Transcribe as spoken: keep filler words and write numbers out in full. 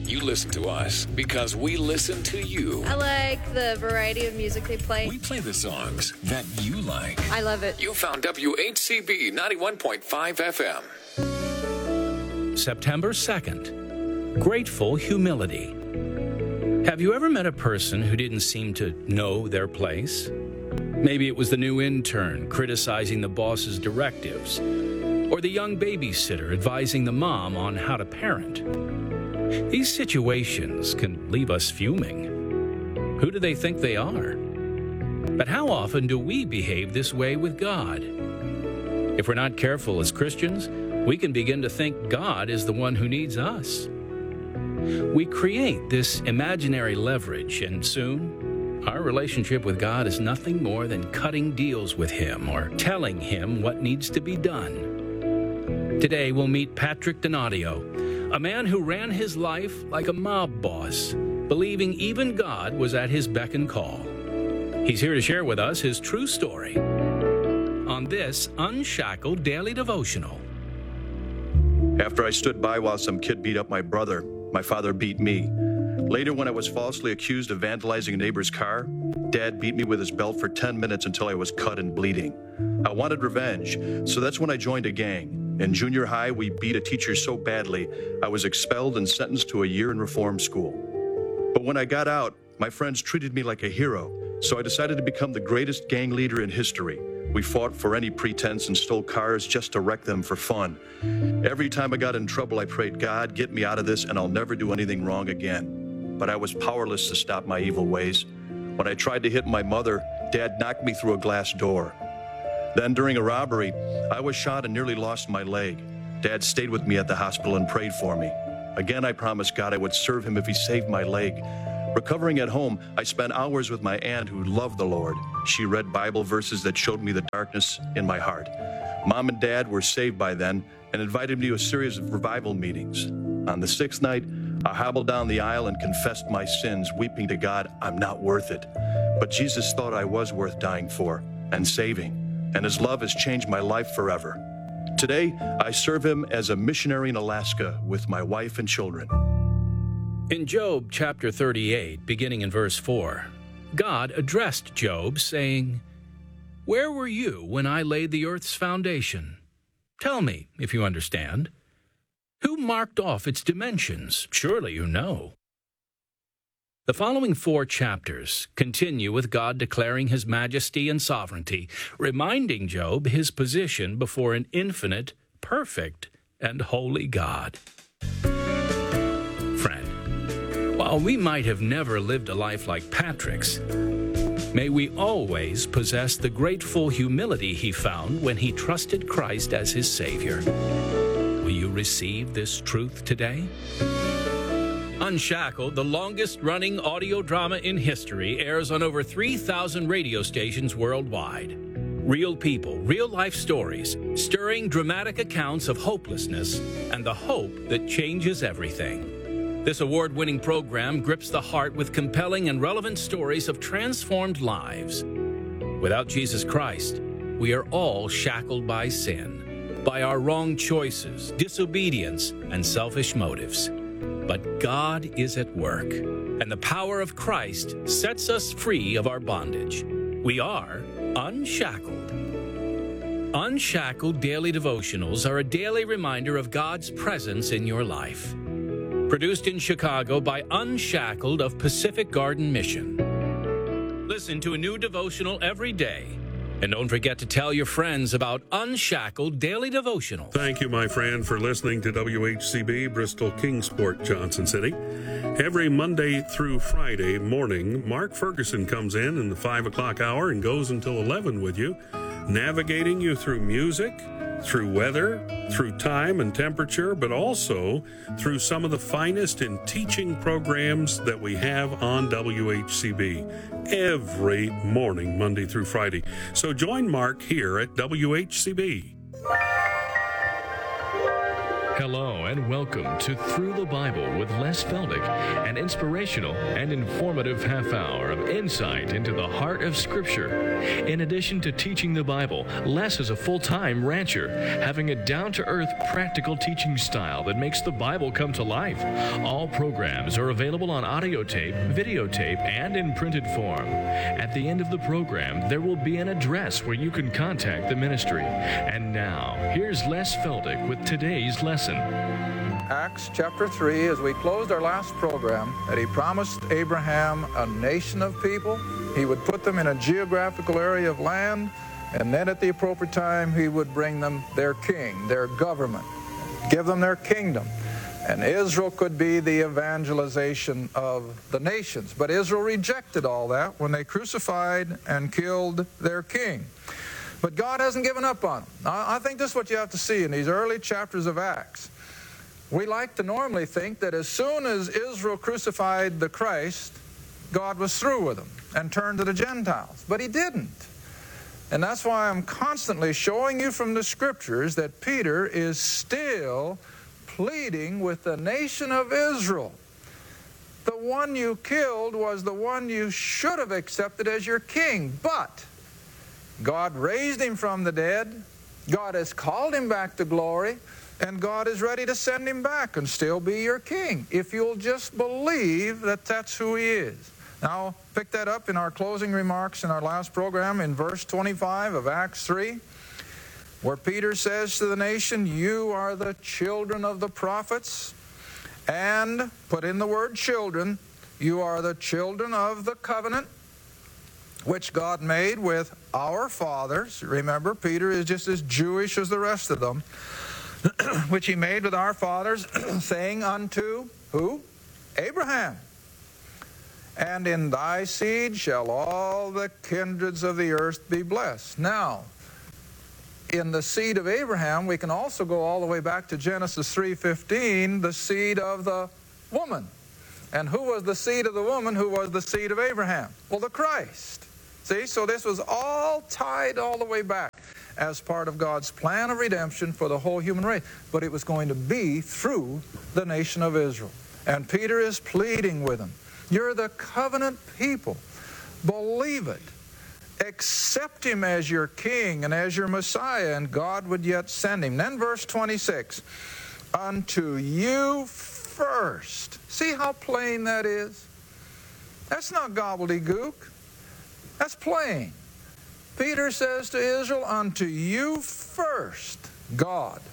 You listen to us because we listen to you. I like the variety of music they play. We play the songs that you like. I love it. You found W H C B ninety-one point five F M. September second, Grateful Humility. Have you ever met a person who didn't seem to know their place? Maybe it was the new intern criticizing the boss's directives, or the young babysitter advising the mom on how to parent. These situations can leave us fuming. Who do they think they are? But how often do we behave this way with God? If we're not careful as Christians, we can begin to think God is the one who needs us. We create this imaginary leverage, and soon, our relationship with God is nothing more than cutting deals with Him or telling Him what needs to be done. Today, we'll meet Patrick Donadio, a man who ran his life like a mob boss, believing even God was at his beck and call. He's here to share with us his true story on this Unshackled Daily Devotional. After I stood by while some kid beat up my brother, my father beat me. Later, when I was falsely accused of vandalizing a neighbor's car, Dad beat me with his belt for ten minutes until I was cut and bleeding. I wanted revenge, so that's when I joined a gang. In junior high, we beat a teacher so badly, I was expelled and sentenced to a year in reform school. But when I got out, my friends treated me like a hero, so I decided to become the greatest gang leader in history. We fought for any pretense and stole cars just to wreck them for fun. Every time I got in trouble, I prayed, God, get me out of this and I'll never do anything wrong again. But I was powerless to stop my evil ways. When I tried to hit my mother, Dad knocked me through a glass door. Then during a robbery, I was shot and nearly lost my leg. Dad stayed with me at the hospital and prayed for me. Again, I promised God I would serve him if he saved my leg. Recovering at home, I spent hours with my aunt who loved the Lord. She read Bible verses that showed me the darkness in my heart. Mom and Dad were saved by then and invited me to a series of revival meetings. On the sixth night, I hobbled down the aisle and confessed my sins, weeping to God, I'm not worth it. But Jesus thought I was worth dying for and saving, and his love has changed my life forever. Today, I serve him as a missionary in Alaska with my wife and children. In Job chapter thirty-eight, beginning in verse four, God addressed Job, saying, "Where were you when I laid the earth's foundation? Tell me, if you understand. Who marked off its dimensions? Surely you know." The following four chapters continue with God declaring his majesty and sovereignty, reminding Job his position before an infinite, perfect, and holy God. Friend, while we might have never lived a life like Patrick's, may we always possess the grateful humility he found when he trusted Christ as his Savior. Will you receive this truth today? Unshackled, the longest-running audio drama in history, airs on over three thousand radio stations worldwide. Real people, real-life stories, stirring dramatic accounts of hopelessness and the hope that changes everything. This award-winning program grips the heart with compelling and relevant stories of transformed lives. Without Jesus Christ, we are all shackled by sin, by our wrong choices, disobedience, and selfish motives. But God is at work, and the power of Christ sets us free of our bondage. We are unshackled. Unshackled Daily Devotionals are a daily reminder of God's presence in your life. Produced in Chicago by Unshackled of Pacific Garden Mission. Listen to a new devotional every day. And don't forget to tell your friends about Unshackled Daily Devotional. Thank you, my friend, for listening to W H C B, Bristol Kingsport, Johnson City. Every Monday through Friday morning, Mark Ferguson comes in in the five o'clock hour and goes until eleven with you, navigating you through music, through weather, through time and temperature, but also through some of the finest in teaching programs that we have on W H C B every morning, Monday through Friday. So join Mark here at W H C B. Hello and welcome to Through the Bible with Les Feldick, an inspirational and informative half hour of insight into the heart of Scripture. In addition to teaching the Bible, Les is a full-time rancher, having a down-to-earth, practical teaching style that makes the Bible come to life. All programs are available on audio tape, videotape, and in printed form. At the end of the program, there will be an address where you can contact the ministry. And now, here's Les Feldick with today's lesson. Acts chapter three, as we closed our last program, that he promised Abraham a nation of people. He would put them in a geographical area of land, and then at the appropriate time, he would bring them their king, their government, give them their kingdom. And Israel could be the evangelization of the nations. But Israel rejected all that when they crucified and killed their king. But God hasn't given up on them. I think this is what you have to see in these early chapters of Acts. We like to normally think that as soon as Israel crucified the Christ, God was through with them and turned to the Gentiles. But he didn't. And that's why I'm constantly showing you from the Scriptures that Peter is still pleading with the nation of Israel. The one you killed was the one you should have accepted as your king. But God raised him from the dead. God has called him back to glory. And God is ready to send him back and still be your king, if you'll just believe that that's who he is. Now, pick that up in our closing remarks in our last program in verse twenty-five of Acts three, where Peter says to the nation, you are the children of the prophets, and, put in the word children, you are the children of the covenant, which God made with our fathers. Remember, Peter is just as Jewish as the rest of them. Which he made with our fathers, saying unto, who? Abraham. And in thy seed shall all the kindreds of the earth be blessed. Now, in the seed of Abraham, we can also go all the way back to Genesis three fifteen, the seed of the woman. And who was the seed of the woman? Who was the seed of Abraham? Well, the Christ. See, so this was all tied all the way back as part of God's plan of redemption for the whole human race. But it was going to be through the nation of Israel. And Peter is pleading with them. You're the covenant people. Believe it. Accept him as your king and as your Messiah, and God would yet send him. Then verse twenty-six, unto you first. See how plain that is? That's not gobbledygook. That's plain. Peter says to Israel, unto you first, God